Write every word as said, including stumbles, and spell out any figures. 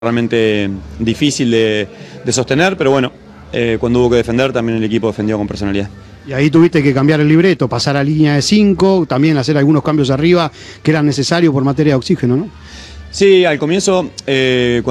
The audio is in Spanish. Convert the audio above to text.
realmente difícil de, de sostener, pero bueno, eh, cuando hubo que defender también el equipo defendió con personalidad. Y ahí tuviste que cambiar el libreto, pasar a línea de cinco, también hacer algunos cambios arriba que eran necesarios por materia de oxígeno, ¿no? Sí, al comienzo, eh,